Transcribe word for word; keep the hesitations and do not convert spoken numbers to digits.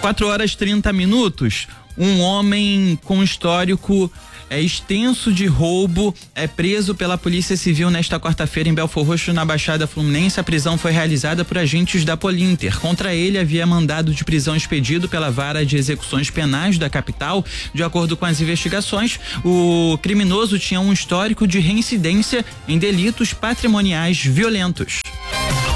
quatro horas e trinta minutos. Um homem com histórico é extenso de roubo é preso pela Polícia Civil nesta quarta-feira em Belfor Roxo, na Baixada Fluminense. A prisão foi realizada por agentes da Polinter. Contra ele havia mandado de prisão expedido pela Vara de Execuções Penais da capital. De acordo com as investigações, o criminoso tinha um histórico de reincidência em delitos patrimoniais violentos.